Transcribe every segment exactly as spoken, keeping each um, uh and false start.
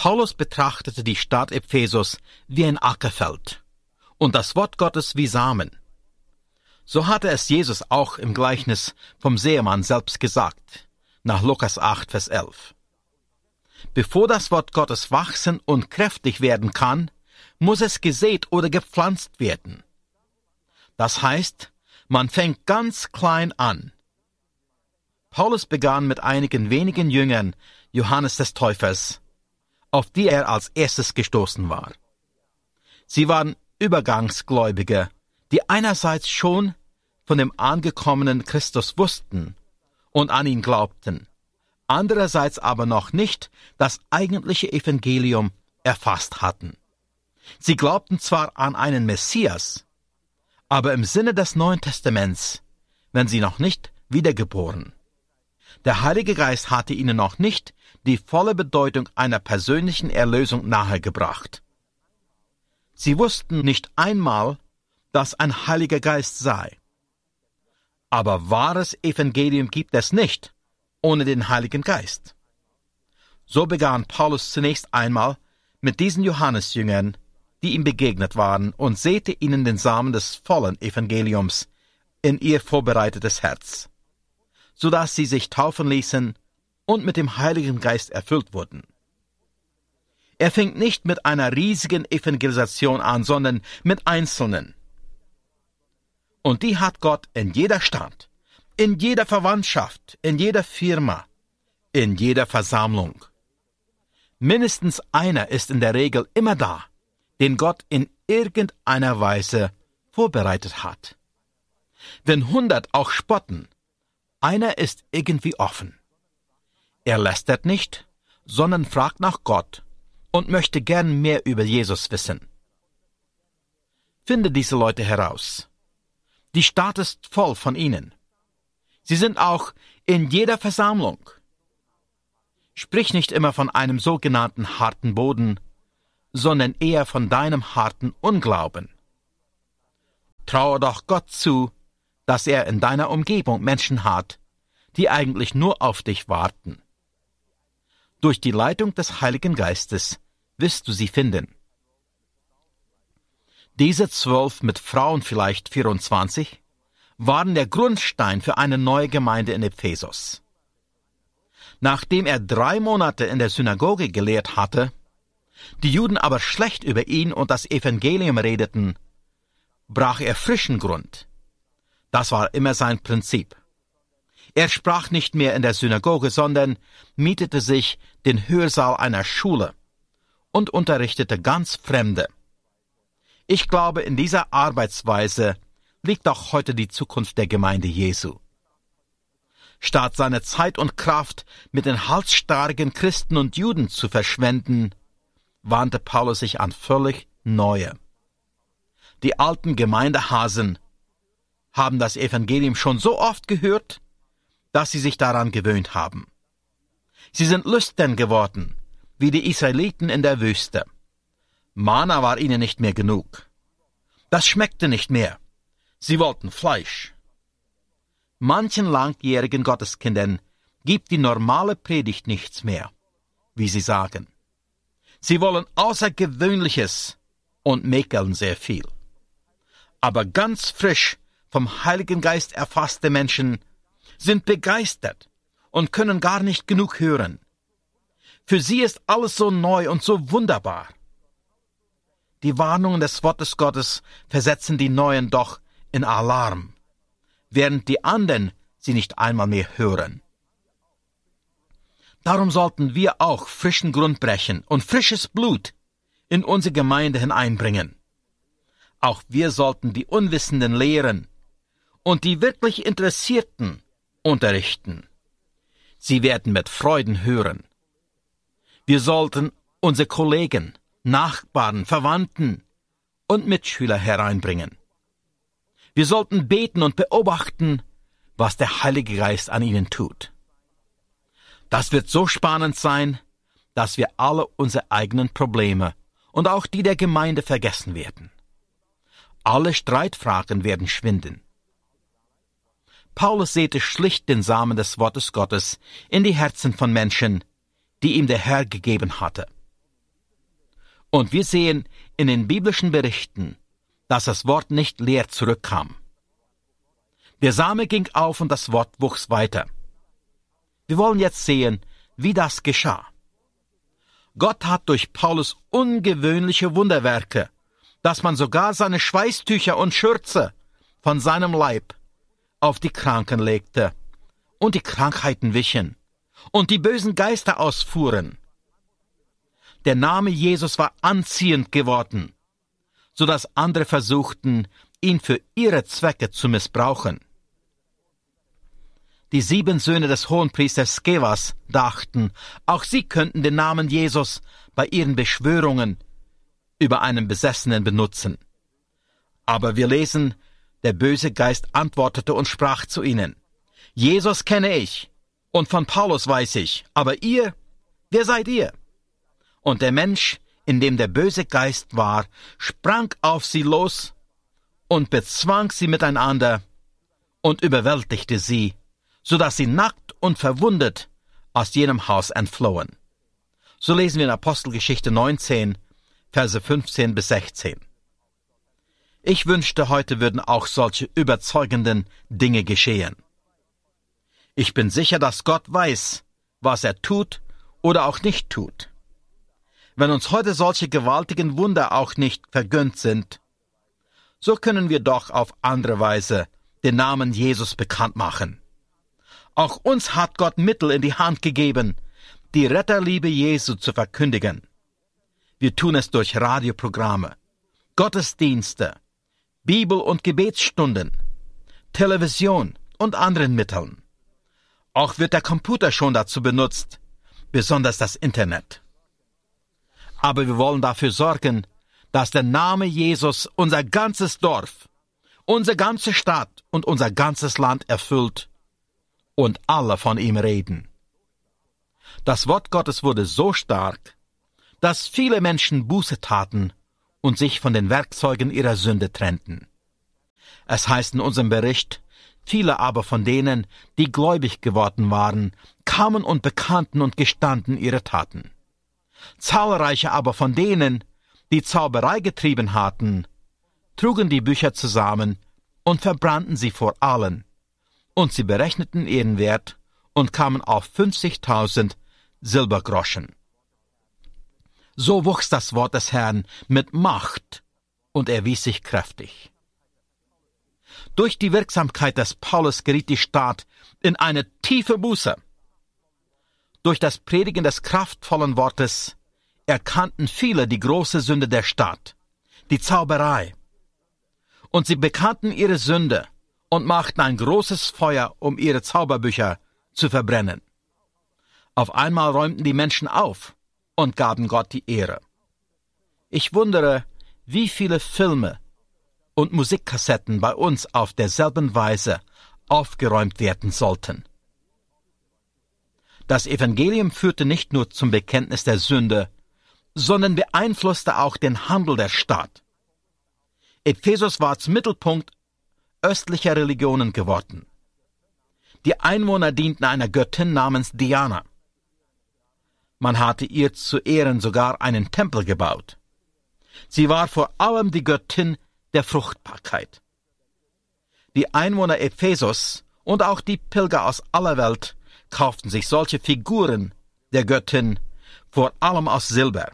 Paulus betrachtete die Stadt Ephesus wie ein Ackerfeld und das Wort Gottes wie Samen. So hatte es Jesus auch im Gleichnis vom Sämann selbst gesagt, nach Lukas acht, Vers elf. Bevor das Wort Gottes wachsen und kräftig werden kann, muss es gesät oder gepflanzt werden. Das heißt, man fängt ganz klein an. Paulus begann mit einigen wenigen Jüngern Johannes des Täufers, auf die er als erstes gestoßen war. Sie waren Übergangsgläubige, die einerseits schon von dem angekommenen Christus wussten und an ihn glaubten, andererseits aber noch nicht das eigentliche Evangelium erfasst hatten. Sie glaubten zwar an einen Messias, aber im Sinne des Neuen Testaments, wenn sie noch nicht wiedergeboren. Der Heilige Geist hatte ihnen noch nicht die volle Bedeutung einer persönlichen Erlösung nahegebracht. Sie wussten nicht einmal, dass ein Heiliger Geist sei. Aber wahres Evangelium gibt es nicht ohne den Heiligen Geist. So begann Paulus zunächst einmal mit diesen Johannesjüngern, die ihm begegnet waren, und säte ihnen den Samen des vollen Evangeliums in ihr vorbereitetes Herz, so dass sie sich taufen ließen und mit dem Heiligen Geist erfüllt wurden. Er fing nicht mit einer riesigen Evangelisation an, sondern mit Einzelnen. Und die hat Gott in jeder Stadt, in jeder Verwandtschaft, in jeder Firma, in jeder Versammlung. Mindestens einer ist in der Regel immer da, den Gott in irgendeiner Weise vorbereitet hat. Wenn hundert auch spotten, einer ist irgendwie offen. Er lästert nicht, sondern fragt nach Gott und möchte gern mehr über Jesus wissen. Finde diese Leute heraus. Die Stadt ist voll von ihnen. Sie sind auch in jeder Versammlung. Sprich nicht immer von einem sogenannten harten Boden, sondern eher von deinem harten Unglauben. Traue doch Gott zu, dass er in deiner Umgebung Menschen hat, die eigentlich nur auf dich warten. Durch die Leitung des Heiligen Geistes wirst du sie finden. Diese zwölf, mit Frauen vielleicht vierundzwanzig, waren der Grundstein für eine neue Gemeinde in Ephesus. Nachdem er drei Monate in der Synagoge gelehrt hatte, die Juden aber schlecht über ihn und das Evangelium redeten, brach er frischen Grund. Das war immer sein Prinzip. Er sprach nicht mehr in der Synagoge, sondern mietete sich den Hörsaal einer Schule und unterrichtete ganz Fremde. Ich glaube, in dieser Arbeitsweise liegt auch heute die Zukunft der Gemeinde Jesu. Statt seine Zeit und Kraft mit den halsstarrigen Christen und Juden zu verschwenden, wandte Paulus sich an völlig neue. Die alten Gemeindehasen haben das Evangelium schon so oft gehört, dass sie sich daran gewöhnt haben. Sie sind lüstern geworden, wie die Israeliten in der Wüste. Manna war ihnen nicht mehr genug. Das schmeckte nicht mehr. Sie wollten Fleisch. Manchen langjährigen Gotteskindern gibt die normale Predigt nichts mehr, wie sie sagen. Sie wollen Außergewöhnliches und mäkeln sehr viel. Aber ganz frisch vom Heiligen Geist erfasste Menschen sind begeistert und können gar nicht genug hören. Für sie ist alles so neu und so wunderbar. Die Warnungen des Wortes Gottes versetzen die Neuen doch in Alarm, während die anderen sie nicht einmal mehr hören. Darum sollten wir auch frischen Grund brechen und frisches Blut in unsere Gemeinde hineinbringen. Auch wir sollten die Unwissenden lehren und die wirklich Interessierten unterrichten. Sie werden mit Freuden hören. Wir sollten unsere Kollegen, Nachbarn, Verwandten und Mitschüler hereinbringen. Wir sollten beten und beobachten, was der Heilige Geist an ihnen tut. Das wird so spannend sein, dass wir alle unsere eigenen Probleme und auch die der Gemeinde vergessen werden. Alle Streitfragen werden schwinden. Paulus säte schlicht den Samen des Wortes Gottes in die Herzen von Menschen, die ihm der Herr gegeben hatte. Und wir sehen in den biblischen Berichten, dass das Wort nicht leer zurückkam. Der Same ging auf und das Wort wuchs weiter. Wir wollen jetzt sehen, wie das geschah. Gott hat durch Paulus ungewöhnliche Wunderwerke, dass man sogar seine Schweißtücher und Schürze von seinem Leib auf die Kranken legte und die Krankheiten wichen und die bösen Geister ausfuhren. Der Name Jesus war anziehend geworden, so dass andere versuchten, ihn für ihre Zwecke zu missbrauchen. Die sieben Söhne des Hohenpriesters Skevas dachten, auch sie könnten den Namen Jesus bei ihren Beschwörungen über einen Besessenen benutzen. Aber wir lesen, der böse Geist antwortete und sprach zu ihnen, Jesus kenne ich, und von Paulus weiß ich, aber ihr, wer seid ihr? Und der Mensch, in dem der böse Geist war, sprang auf sie los und bezwang sie miteinander und überwältigte sie, so dass sie nackt und verwundet aus jenem Haus entflohen. So lesen wir in Apostelgeschichte neunzehn, Verse fünfzehn bis sechzehn. Ich wünschte, heute würden auch solche überzeugenden Dinge geschehen. Ich bin sicher, dass Gott weiß, was er tut oder auch nicht tut. Wenn uns heute solche gewaltigen Wunder auch nicht vergönnt sind, so können wir doch auf andere Weise den Namen Jesus bekannt machen. Auch uns hat Gott Mittel in die Hand gegeben, die Retterliebe Jesu zu verkündigen. Wir tun es durch Radioprogramme, Gottesdienste, Bibel- und Gebetsstunden, Television und anderen Mitteln. Auch wird der Computer schon dazu benutzt, besonders das Internet. Aber wir wollen dafür sorgen, dass der Name Jesus unser ganzes Dorf, unsere ganze Stadt und unser ganzes Land erfüllt und alle von ihm reden. Das Wort Gottes wurde so stark, dass viele Menschen Buße taten und sich von den Werkzeugen ihrer Sünde trennten. Es heißt in unserem Bericht, viele aber von denen, die gläubig geworden waren, kamen und bekannten und gestanden ihre Taten. Zahlreiche aber von denen, die Zauberei getrieben hatten, trugen die Bücher zusammen und verbrannten sie vor allen, und sie berechneten ihren Wert und kamen auf fünfzigtausend Silbergroschen. So wuchs das Wort des Herrn mit Macht und erwies sich kräftig. Durch die Wirksamkeit des Paulus geriet die Stadt in eine tiefe Buße. Durch das Predigen des kraftvollen Wortes erkannten viele die große Sünde der Stadt, die Zauberei. Und sie bekannten ihre Sünde und machten ein großes Feuer, um ihre Zauberbücher zu verbrennen. Auf einmal räumten die Menschen auf und gaben Gott die Ehre. Ich wundere, wie viele Filme und Musikkassetten bei uns auf derselben Weise aufgeräumt werden sollten. Das Evangelium führte nicht nur zum Bekenntnis der Sünde, sondern beeinflusste auch den Handel der Stadt. Ephesus war zum Mittelpunkt östlicher Religionen geworden. Die Einwohner dienten einer Göttin namens Diana. Man hatte ihr zu Ehren sogar einen Tempel gebaut. Sie war vor allem die Göttin der Fruchtbarkeit. Die Einwohner Ephesus und auch die Pilger aus aller Welt kauften sich solche Figuren der Göttin, vor allem aus Silber.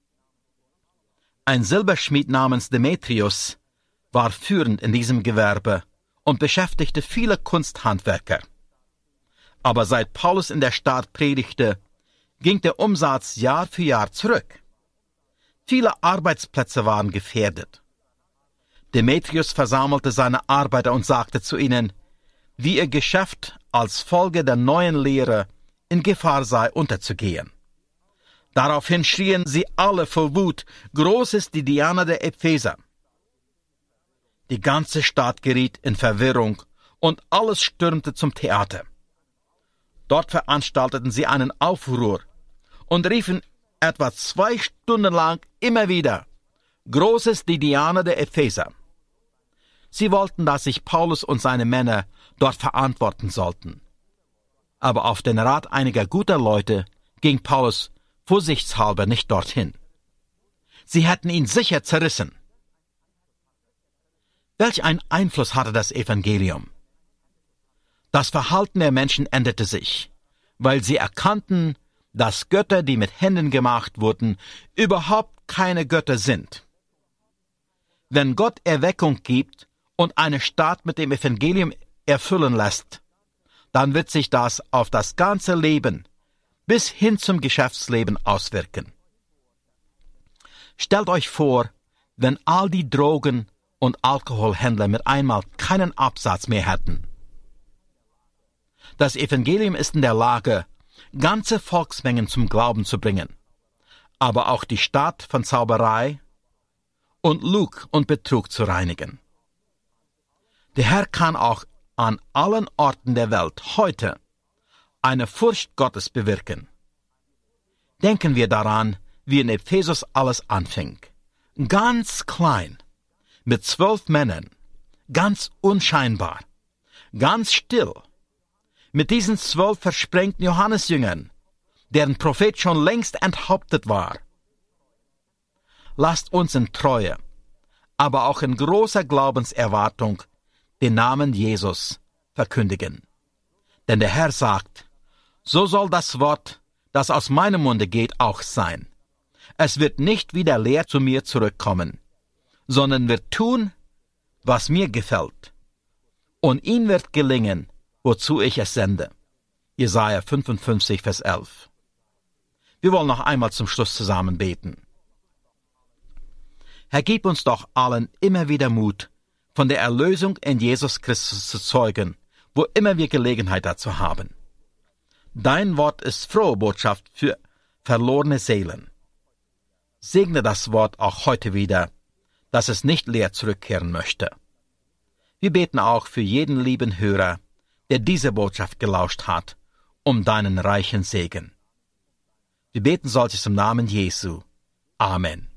Ein Silberschmied namens Demetrius war führend in diesem Gewerbe und beschäftigte viele Kunsthandwerker. Aber seit Paulus in der Stadt predigte, ging der Umsatz Jahr für Jahr zurück. Viele Arbeitsplätze waren gefährdet. Demetrius versammelte seine Arbeiter und sagte zu ihnen, wie ihr Geschäft als Folge der neuen Lehre in Gefahr sei, unterzugehen. Daraufhin schrien sie alle vor Wut, groß ist die Diana der Epheser. Die ganze Stadt geriet in Verwirrung und alles stürmte zum Theater. Dort veranstalteten sie einen Aufruhr und riefen etwa zwei Stunden lang immer wieder, groß ist die Diana der Epheser. Sie wollten, dass sich Paulus und seine Männer dort verantworten sollten. Aber auf den Rat einiger guter Leute ging Paulus vorsichtshalber nicht dorthin. Sie hätten ihn sicher zerrissen. Welch einen Einfluss hatte das Evangelium? Das Verhalten der Menschen änderte sich, weil sie erkannten, dass Götter, die mit Händen gemacht wurden, überhaupt keine Götter sind. Wenn Gott Erweckung gibt und eine Stadt mit dem Evangelium erfüllen lässt, dann wird sich das auf das ganze Leben bis hin zum Geschäftsleben auswirken. Stellt euch vor, wenn all die Drogen- und Alkoholhändler mit einmal keinen Absatz mehr hätten. Das Evangelium ist in der Lage, ganze Volksmengen zum Glauben zu bringen, aber auch die Stadt von Zauberei und Lug und Betrug zu reinigen. Der Herr kann auch an allen Orten der Welt heute eine Furcht Gottes bewirken. Denken wir daran, wie in Ephesus alles anfing. Ganz klein, mit zwölf Männern, ganz unscheinbar, ganz still, mit diesen zwölf versprengten Johannesjüngern, deren Prophet schon längst enthauptet war. Lasst uns in Treue, aber auch in großer Glaubenserwartung den Namen Jesus verkündigen. Denn der Herr sagt, so soll das Wort, das aus meinem Munde geht, auch sein. Es wird nicht wieder leer zu mir zurückkommen, sondern wird tun, was mir gefällt. Und ihm wird gelingen, wozu ich es sende. Jesaja fünfundfünfzig, Vers elf. Wir wollen noch einmal zum Schluss zusammen beten. Herr, gib uns doch allen immer wieder Mut, von der Erlösung in Jesus Christus zu zeugen, wo immer wir Gelegenheit dazu haben. Dein Wort ist frohe Botschaft für verlorene Seelen. Segne das Wort auch heute wieder, dass es nicht leer zurückkehren möchte. Wir beten auch für jeden lieben Hörer, der diese Botschaft gelauscht hat, um deinen reichen Segen. Wir beten solches im Namen Jesu. Amen.